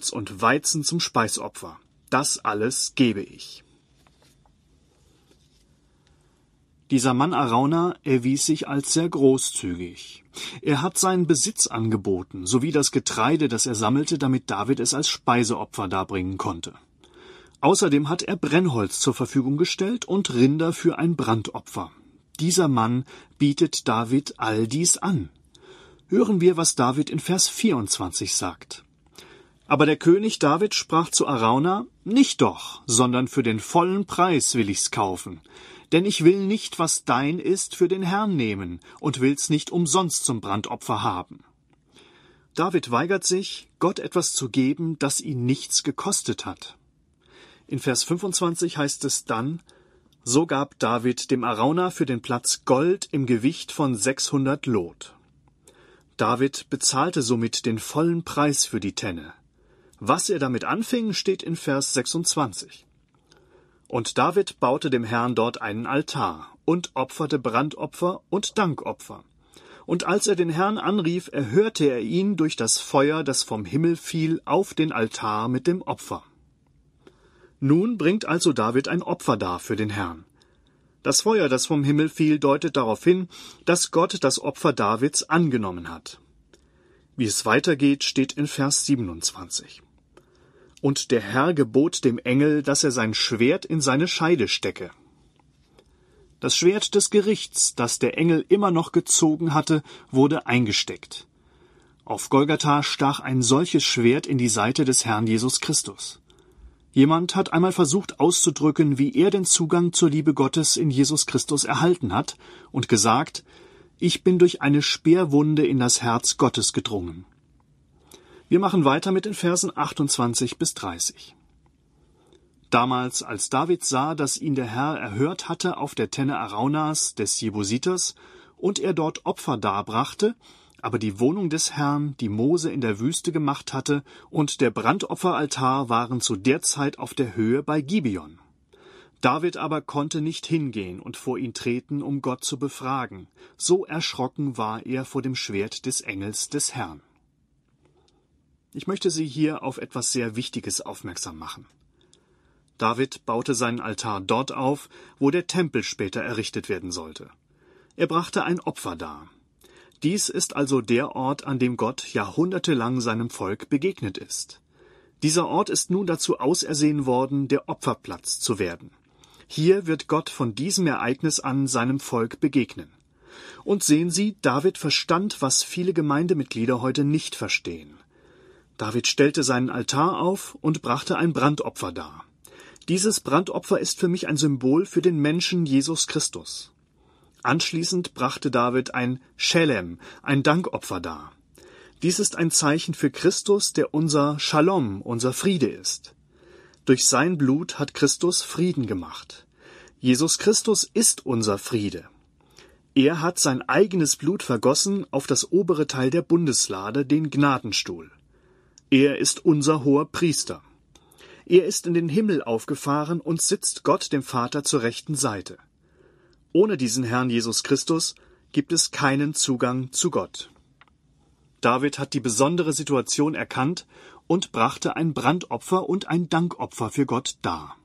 Salz und Weizen zum Speisopfer. Das alles gebe ich. Dieser Mann Araunah erwies sich als sehr großzügig. Er hat seinen Besitz angeboten, sowie das Getreide, das er sammelte, damit David es als Speiseopfer darbringen konnte. Außerdem hat er Brennholz zur Verfügung gestellt und Rinder für ein Brandopfer. Dieser Mann bietet David all dies an. Hören wir, was David in Vers 24 sagt. Aber der König David sprach zu Araunah: Nicht doch, sondern für den vollen Preis will ich's kaufen. Denn ich will nicht, was dein ist, für den Herrn nehmen und will's nicht umsonst zum Brandopfer haben. David weigert sich, Gott etwas zu geben, das ihn nichts gekostet hat. In Vers 25 heißt es dann: So gab David dem Araunah für den Platz Gold im Gewicht von 600 Lot. David bezahlte somit den vollen Preis für die Tenne. Was er damit anfing, steht in Vers 26. Und David baute dem Herrn dort einen Altar und opferte Brandopfer und Dankopfer. Und als er den Herrn anrief, erhörte er ihn durch das Feuer, das vom Himmel fiel, auf den Altar mit dem Opfer. Nun bringt also David ein Opfer dar für den Herrn. Das Feuer, das vom Himmel fiel, deutet darauf hin, dass Gott das Opfer Davids angenommen hat. Wie es weitergeht, steht in Vers 27. Und der Herr gebot dem Engel, dass er sein Schwert in seine Scheide stecke. Das Schwert des Gerichts, das der Engel immer noch gezogen hatte, wurde eingesteckt. Auf Golgatha stach ein solches Schwert in die Seite des Herrn Jesus Christus. Jemand hat einmal versucht auszudrücken, wie er den Zugang zur Liebe Gottes in Jesus Christus erhalten hat, und gesagt: Ich bin durch eine Speerwunde in das Herz Gottes gedrungen. Wir machen weiter mit den Versen 28 bis 30. Damals, als David sah, dass ihn der Herr erhört hatte auf der Tenne Araunahs, des Jebusiters, und er dort Opfer darbrachte, aber die Wohnung des Herrn, die Mose in der Wüste gemacht hatte, und der Brandopferaltar waren zu der Zeit auf der Höhe bei Gibeon. David aber konnte nicht hingehen und vor ihn treten, um Gott zu befragen. So erschrocken war er vor dem Schwert des Engels des Herrn. Ich möchte Sie hier auf etwas sehr Wichtiges aufmerksam machen. David baute seinen Altar dort auf, wo der Tempel später errichtet werden sollte. Er brachte ein Opfer dar. Dies ist also der Ort, an dem Gott jahrhundertelang seinem Volk begegnet ist. Dieser Ort ist nun dazu ausersehen worden, der Opferplatz zu werden. Hier wird Gott von diesem Ereignis an seinem Volk begegnen. Und sehen Sie, David verstand, was viele Gemeindemitglieder heute nicht verstehen. David stellte seinen Altar auf und brachte ein Brandopfer dar. Dieses Brandopfer ist für mich ein Symbol für den Menschen Jesus Christus. Anschließend brachte David ein Schelem, ein Dankopfer dar. Dies ist ein Zeichen für Christus, der unser Shalom, unser Friede ist. Durch sein Blut hat Christus Frieden gemacht. Jesus Christus ist unser Friede. Er hat sein eigenes Blut vergossen auf das obere Teil der Bundeslade, den Gnadenstuhl. Er ist unser hoher Priester. Er ist in den Himmel aufgefahren und sitzt Gott dem Vater zur rechten Seite. Ohne diesen Herrn Jesus Christus gibt es keinen Zugang zu Gott. David hat die besondere Situation erkannt und brachte ein Brandopfer und ein Dankopfer für Gott dar.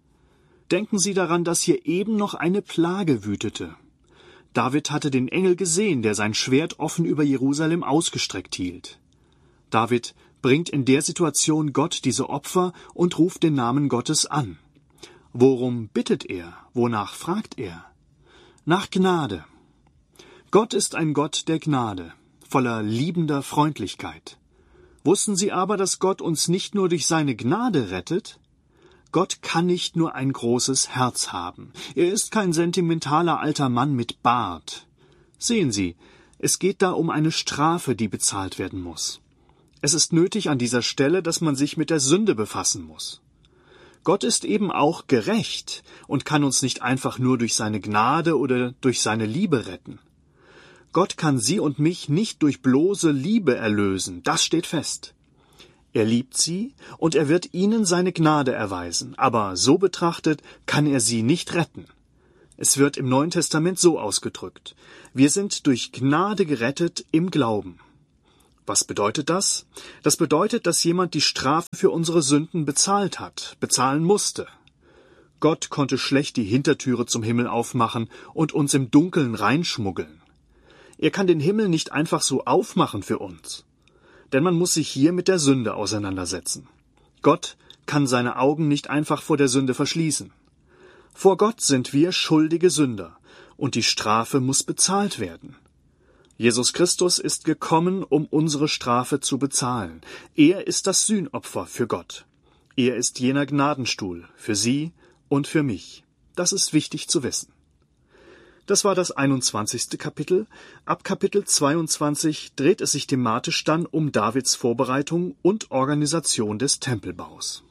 Denken Sie daran, dass hier eben noch eine Plage wütete. David hatte den Engel gesehen, der sein Schwert offen über Jerusalem ausgestreckt hielt. David bringt in der Situation Gott diese Opfer und ruft den Namen Gottes an. Worum bittet er? Wonach fragt er? Nach Gnade. Gott ist ein Gott der Gnade, voller liebender Freundlichkeit. Wussten Sie aber, dass Gott uns nicht nur durch seine Gnade rettet? Gott kann nicht nur ein großes Herz haben. Er ist kein sentimentaler alter Mann mit Bart. Sehen Sie, es geht da um eine Strafe, die bezahlt werden muss. Es ist nötig an dieser Stelle, dass man sich mit der Sünde befassen muss. Gott ist eben auch gerecht und kann uns nicht einfach nur durch seine Gnade oder durch seine Liebe retten. Gott kann Sie und mich nicht durch bloße Liebe erlösen, das steht fest. Er liebt Sie und er wird Ihnen seine Gnade erweisen, aber so betrachtet kann er Sie nicht retten. Es wird im Neuen Testament so ausgedrückt: Wir sind durch Gnade gerettet im Glauben. Was bedeutet das? Das bedeutet, dass jemand die Strafe für unsere Sünden bezahlt hat, bezahlen musste. Gott konnte schlecht die Hintertüre zum Himmel aufmachen und uns im Dunkeln reinschmuggeln. Er kann den Himmel nicht einfach so aufmachen für uns. Denn man muss sich hier mit der Sünde auseinandersetzen. Gott kann seine Augen nicht einfach vor der Sünde verschließen. Vor Gott sind wir schuldige Sünder, und die Strafe muss bezahlt werden. Jesus Christus ist gekommen, um unsere Strafe zu bezahlen. Er ist das Sühnopfer für Gott. Er ist jener Gnadenstuhl für Sie und für mich. Das ist wichtig zu wissen. Das war das 21. Kapitel. Ab Kapitel 22 dreht es sich thematisch dann um Davids Vorbereitung und Organisation des Tempelbaus.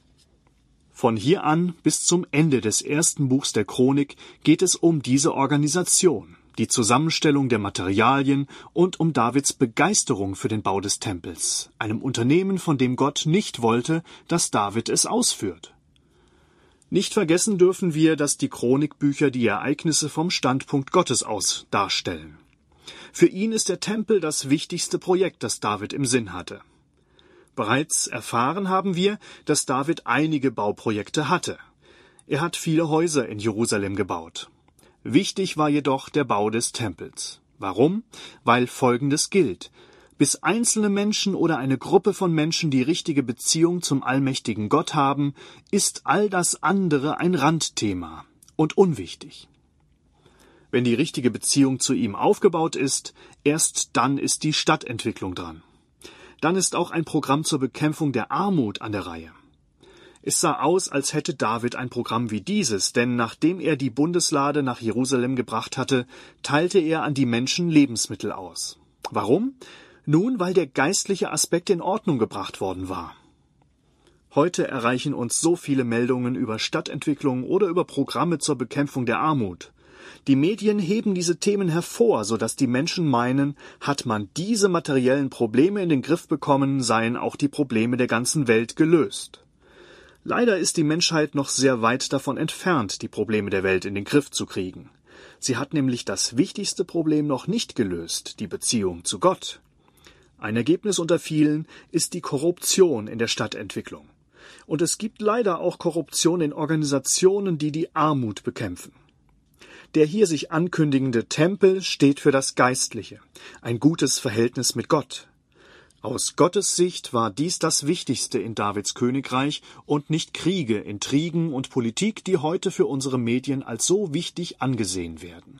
Von hier an bis zum Ende des ersten Buchs der Chronik geht es um diese Organisation, die Zusammenstellung der Materialien und um Davids Begeisterung für den Bau des Tempels, einem Unternehmen, von dem Gott nicht wollte, dass David es ausführt. Nicht vergessen dürfen wir, dass die Chronikbücher die Ereignisse vom Standpunkt Gottes aus darstellen. Für ihn ist der Tempel das wichtigste Projekt, das David im Sinn hatte. Bereits erfahren haben wir, dass David einige Bauprojekte hatte. Er hat viele Häuser in Jerusalem gebaut. Wichtig war jedoch der Bau des Tempels. Warum? Weil Folgendes gilt: Bis einzelne Menschen oder eine Gruppe von Menschen die richtige Beziehung zum allmächtigen Gott haben, ist all das andere ein Randthema und unwichtig. Wenn die richtige Beziehung zu ihm aufgebaut ist, erst dann ist die Stadtentwicklung dran. Dann ist auch ein Programm zur Bekämpfung der Armut an der Reihe. Es sah aus, als hätte David ein Programm wie dieses, denn nachdem er die Bundeslade nach Jerusalem gebracht hatte, teilte er an die Menschen Lebensmittel aus. Warum? Nun, weil der geistliche Aspekt in Ordnung gebracht worden war. Heute erreichen uns so viele Meldungen über Stadtentwicklung oder über Programme zur Bekämpfung der Armut. Die Medien heben diese Themen hervor, sodass die Menschen meinen, hat man diese materiellen Probleme in den Griff bekommen, seien auch die Probleme der ganzen Welt gelöst. Leider ist die Menschheit noch sehr weit davon entfernt, die Probleme der Welt in den Griff zu kriegen. Sie hat nämlich das wichtigste Problem noch nicht gelöst, die Beziehung zu Gott. Ein Ergebnis unter vielen ist die Korruption in der Stadtentwicklung. Und es gibt leider auch Korruption in Organisationen, die die Armut bekämpfen. Der hier sich ankündigende Tempel steht für das Geistliche, ein gutes Verhältnis mit Gott. Aus Gottes Sicht war dies das Wichtigste in Davids Königreich und nicht Kriege, Intrigen und Politik, die heute für unsere Medien als so wichtig angesehen werden.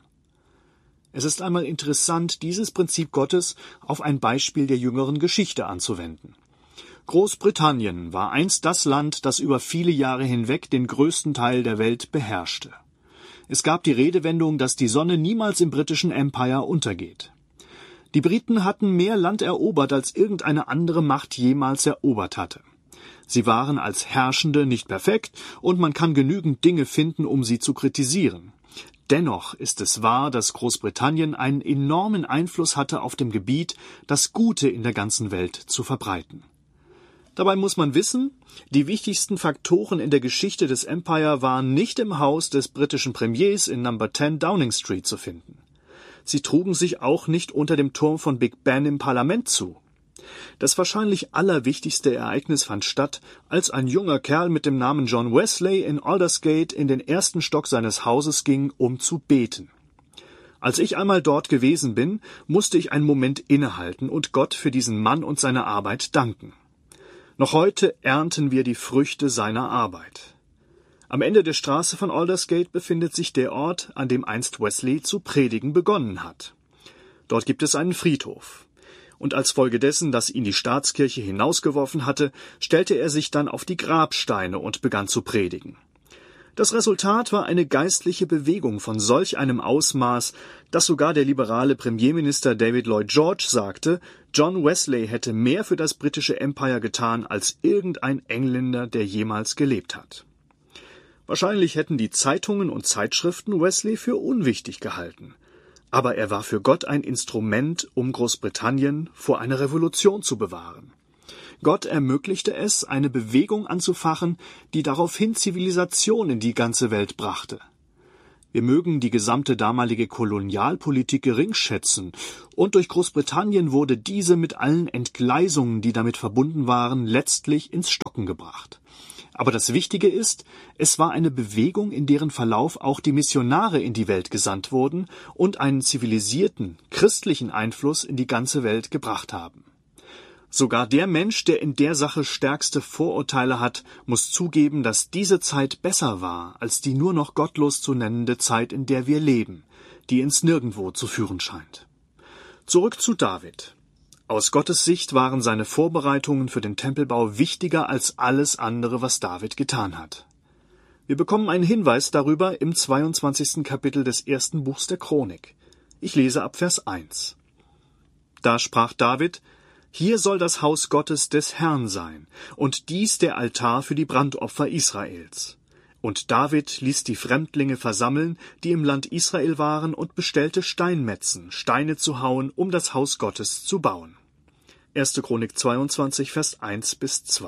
Es ist einmal interessant, dieses Prinzip Gottes auf ein Beispiel der jüngeren Geschichte anzuwenden. Großbritannien war einst das Land, das über viele Jahre hinweg den größten Teil der Welt beherrschte. Es gab die Redewendung, dass die Sonne niemals im britischen Empire untergeht. Die Briten hatten mehr Land erobert, als irgendeine andere Macht jemals erobert hatte. Sie waren als Herrschende nicht perfekt und man kann genügend Dinge finden, um sie zu kritisieren. Dennoch ist es wahr, dass Großbritannien einen enormen Einfluss hatte auf dem Gebiet, das Gute in der ganzen Welt zu verbreiten. Dabei muss man wissen, die wichtigsten Faktoren in der Geschichte des Empire waren nicht im Haus des britischen Premiers in Number 10 Downing Street zu finden. Sie trugen sich auch nicht unter dem Turm von Big Ben im Parlament zu. Das wahrscheinlich allerwichtigste Ereignis fand statt, als ein junger Kerl mit dem Namen John Wesley in Aldersgate in den ersten Stock seines Hauses ging, um zu beten. Als ich einmal dort gewesen bin, musste ich einen Moment innehalten und Gott für diesen Mann und seine Arbeit danken. Noch heute ernten wir die Früchte seiner Arbeit. Am Ende der Straße von Aldersgate befindet sich der Ort, an dem einst Wesley zu predigen begonnen hat. Dort gibt es einen Friedhof. Und als Folge dessen, dass ihn die Staatskirche hinausgeworfen hatte, stellte er sich dann auf die Grabsteine und begann zu predigen. Das Resultat war eine geistliche Bewegung von solch einem Ausmaß, dass sogar der liberale Premierminister David Lloyd George sagte, John Wesley hätte mehr für das britische Empire getan als irgendein Engländer, der jemals gelebt hat. Wahrscheinlich hätten die Zeitungen und Zeitschriften Wesley für unwichtig gehalten. Aber er war für Gott ein Instrument, um Großbritannien vor einer Revolution zu bewahren. Gott ermöglichte es, eine Bewegung anzufachen, die daraufhin Zivilisation in die ganze Welt brachte. Wir mögen die gesamte damalige Kolonialpolitik gering schätzen, und durch Großbritannien wurde diese mit allen Entgleisungen, die damit verbunden waren, letztlich ins Stocken gebracht. Aber das Wichtige ist, es war eine Bewegung, in deren Verlauf auch die Missionare in die Welt gesandt wurden und einen zivilisierten, christlichen Einfluss in die ganze Welt gebracht haben. Sogar der Mensch, der in der Sache stärkste Vorurteile hat, muss zugeben, dass diese Zeit besser war als die nur noch gottlos zu nennende Zeit, in der wir leben, die ins Nirgendwo zu führen scheint. Zurück zu David. Aus Gottes Sicht waren seine Vorbereitungen für den Tempelbau wichtiger als alles andere, was David getan hat. Wir bekommen einen Hinweis darüber im 22. Kapitel des 1. Buchs der Chronik. Ich lese ab Vers 1. Da sprach David: Hier soll das Haus Gottes des Herrn sein, und dies der Altar für die Brandopfer Israels. Und David ließ die Fremdlinge versammeln, die im Land Israel waren, und bestellte Steinmetzen, Steine zu hauen, um das Haus Gottes zu bauen. 1. Chronik 22, Vers 1-2.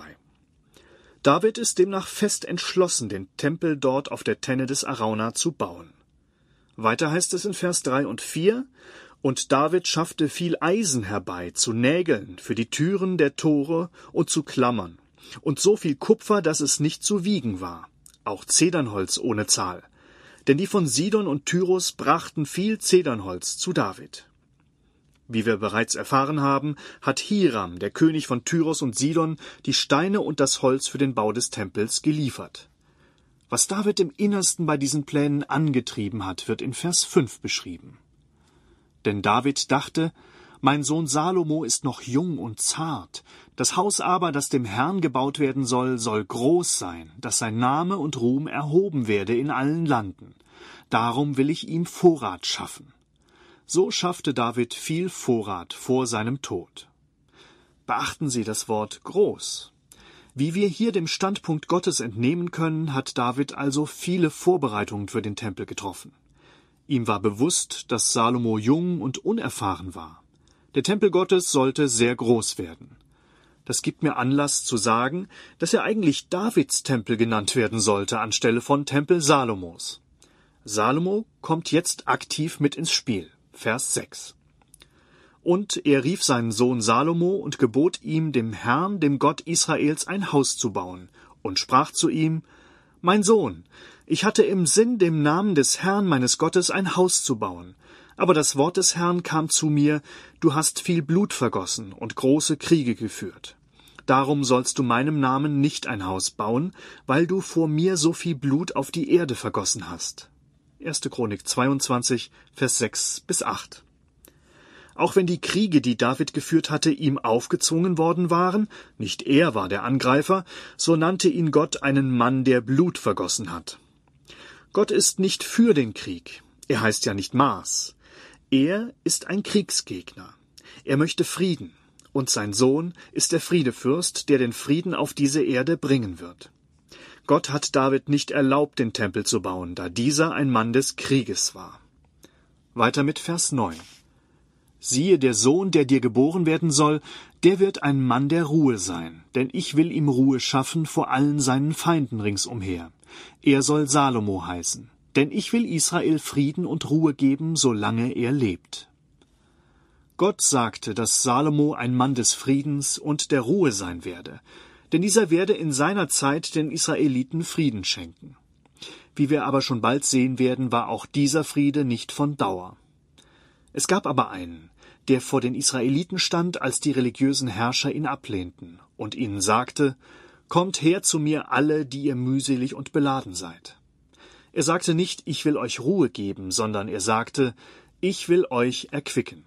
David ist demnach fest entschlossen, den Tempel dort auf der Tenne des Arauna zu bauen. Weiter heißt es in Vers 3 und 4: Und David schaffte viel Eisen herbei, zu Nägeln, für die Türen der Tore und zu Klammern, und so viel Kupfer, dass es nicht zu wiegen war, auch Zedernholz ohne Zahl. Denn die von Sidon und Tyrus brachten viel Zedernholz zu David. Wie wir bereits erfahren haben, hat Hiram, der König von Tyros und Sidon, die Steine und das Holz für den Bau des Tempels geliefert. Was David im Innersten bei diesen Plänen angetrieben hat, wird in Vers 5 beschrieben. Denn David dachte: Mein Sohn Salomo ist noch jung und zart. Das Haus aber, das dem Herrn gebaut werden soll, soll groß sein, dass sein Name und Ruhm erhoben werde in allen Landen. Darum will ich ihm Vorrat schaffen. So schaffte David viel Vorrat vor seinem Tod. Beachten Sie das Wort groß. Wie wir hier dem Standpunkt Gottes entnehmen können, hat David also viele Vorbereitungen für den Tempel getroffen. Ihm war bewusst, dass Salomo jung und unerfahren war. Der Tempel Gottes sollte sehr groß werden. Das gibt mir Anlass zu sagen, dass er eigentlich Davids Tempel genannt werden sollte, anstelle von Tempel Salomos. Salomo kommt jetzt aktiv mit ins Spiel. Vers 6. Und er rief seinen Sohn Salomo und gebot ihm, dem Herrn, dem Gott Israels, ein Haus zu bauen, und sprach zu ihm: Mein Sohn, ich hatte im Sinn, dem Namen des Herrn meines Gottes ein Haus zu bauen. Aber das Wort des Herrn kam zu mir: Du hast viel Blut vergossen und große Kriege geführt. Darum sollst du meinem Namen nicht ein Haus bauen, weil du vor mir so viel Blut auf die Erde vergossen hast. 1. Chronik 22, Vers 6-8. Auch wenn die Kriege, die David geführt hatte, ihm aufgezwungen worden waren, nicht er war der Angreifer, so nannte ihn Gott einen Mann, der Blut vergossen hat. Gott ist nicht für den Krieg. Er heißt ja nicht Mars. Er ist ein Kriegsgegner. Er möchte Frieden. Und sein Sohn ist der Friedefürst, der den Frieden auf diese Erde bringen wird. Gott hat David nicht erlaubt, den Tempel zu bauen, da dieser ein Mann des Krieges war. Weiter mit Vers 9. Siehe, der Sohn, der dir geboren werden soll, der wird ein Mann der Ruhe sein, denn ich will ihm Ruhe schaffen vor allen seinen Feinden ringsumher. Er soll Salomo heißen, denn ich will Israel Frieden und Ruhe geben, solange er lebt. Gott sagte, dass Salomo ein Mann des Friedens und der Ruhe sein werde, denn dieser werde in seiner Zeit den Israeliten Frieden schenken. Wie wir aber schon bald sehen werden, war auch dieser Friede nicht von Dauer. Es gab aber einen, der vor den Israeliten stand, als die religiösen Herrscher ihn ablehnten und ihnen sagte: Kommt her zu mir alle, die ihr mühselig und beladen seid. Er sagte nicht: Ich will euch Ruhe geben, sondern er sagte: Ich will euch erquicken.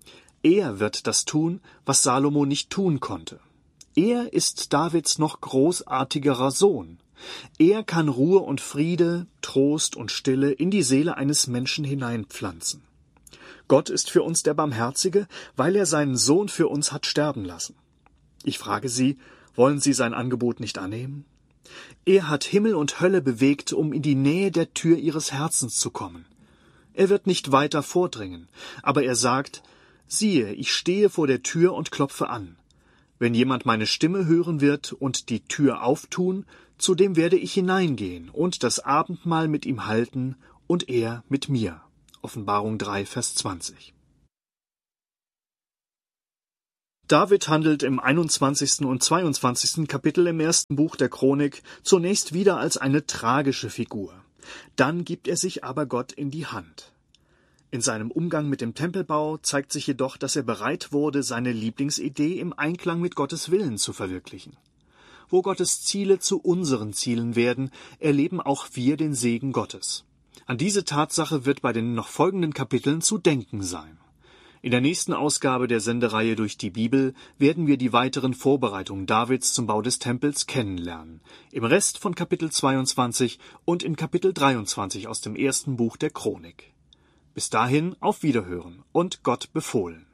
Er wird das tun, was Salomo nicht tun konnte. Er ist Davids noch großartigerer Sohn. Er kann Ruhe und Friede, Trost und Stille in die Seele eines Menschen hineinpflanzen. Gott ist für uns der Barmherzige, weil er seinen Sohn für uns hat sterben lassen. Ich frage Sie, wollen Sie sein Angebot nicht annehmen? Er hat Himmel und Hölle bewegt, um in die Nähe der Tür Ihres Herzens zu kommen. Er wird nicht weiter vordringen, aber er sagt: Siehe, ich stehe vor der Tür und klopfe an. Wenn jemand meine Stimme hören wird und die Tür auftun, zu dem werde ich hineingehen und das Abendmahl mit ihm halten und er mit mir. Offenbarung 3, Vers 20. David handelt im 21. und 22. Kapitel im ersten Buch der Chronik zunächst wieder als eine tragische Figur. Dann gibt er sich aber Gott in die Hand. In seinem Umgang mit dem Tempelbau zeigt sich jedoch, dass er bereit wurde, seine Lieblingsidee im Einklang mit Gottes Willen zu verwirklichen. Wo Gottes Ziele zu unseren Zielen werden, erleben auch wir den Segen Gottes. An diese Tatsache wird bei den noch folgenden Kapiteln zu denken sein. In der nächsten Ausgabe der Sendereihe durch die Bibel werden wir die weiteren Vorbereitungen Davids zum Bau des Tempels kennenlernen. Im Rest von Kapitel 22 und in Kapitel 23 aus dem ersten Buch der Chronik. Bis dahin auf Wiederhören und Gott befohlen.